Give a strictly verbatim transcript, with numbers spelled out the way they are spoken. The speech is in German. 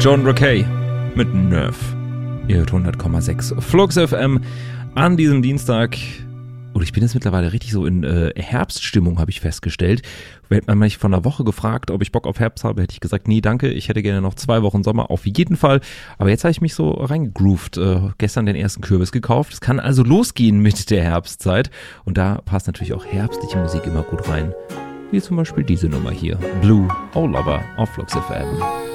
John Rockey mit Nerve. Ihr hört hundert Komma sechs Flux F M an diesem Dienstag. Und ich bin jetzt mittlerweile richtig so in äh, Herbststimmung, habe ich festgestellt. Hätte man mich vor einer Woche gefragt, ob ich Bock auf Herbst habe, hätte ich gesagt, nee, danke, ich hätte gerne noch zwei Wochen Sommer, auf jeden Fall. Aber jetzt habe ich mich so reingegroovt, äh, gestern den ersten Kürbis gekauft. Es kann also losgehen mit der Herbstzeit. Und da passt natürlich auch herbstliche Musik immer gut rein. Wie zum Beispiel diese Nummer hier, Blue Oh Lover auf Flux F M.